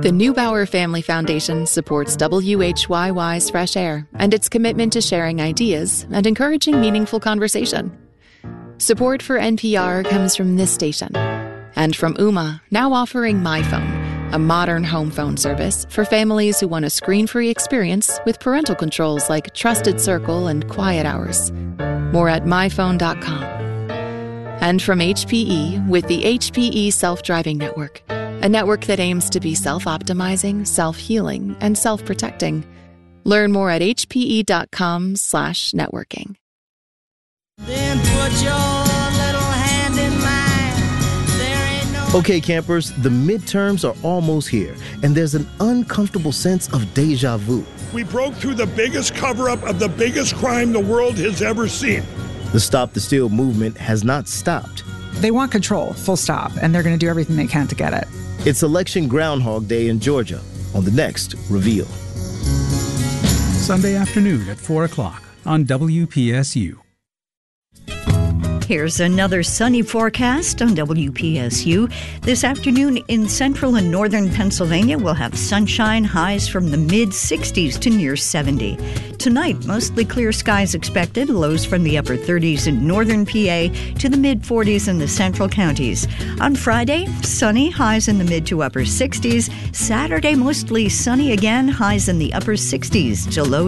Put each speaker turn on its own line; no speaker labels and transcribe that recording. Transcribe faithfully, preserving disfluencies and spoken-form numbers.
The Neubauer Family Foundation supports W H Y Y's Fresh Air and its commitment to sharing ideas and encouraging meaningful conversation. Support for N P R comes from this station and from Ooma, now offering MyPhone, a modern home phone service for families who want a screen-free experience with parental controls like Trusted Circle and Quiet Hours. More at my phone dot com. And from H P E with the H P E Self-Driving Network, a network that aims to be self-optimizing, self-healing, and self-protecting. Learn more at h p e dot com slash networking.
Then put your little hand in mine. There ain't no...
Okay, campers, the midterms are almost here, and there's an uncomfortable sense of deja vu.
We broke through the biggest cover-up of the biggest crime the world has ever seen.
The Stop the Steal movement has not stopped.
They want control, full stop, and they're going to do everything they can to get it.
It's Election Groundhog Day in Georgia on the next Reveal.
Sunday afternoon at four o'clock on W P S U.
Here's another sunny forecast on W P S U. This afternoon in central and northern Pennsylvania, we'll have sunshine, highs from the mid-sixties to near seventy. Tonight, mostly clear skies expected, lows from the upper thirties in northern P A to the mid-forties in the central counties. On Friday, sunny, highs in the mid to upper sixties. Saturday, mostly sunny again, highs in the upper sixties to low